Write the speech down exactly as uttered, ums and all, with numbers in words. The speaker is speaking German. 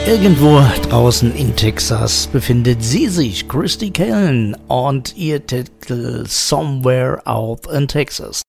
Irgendwo draußen in Texas befindet sie sich, Christy Callen, und ihr Titel Somewhere Out in Texas.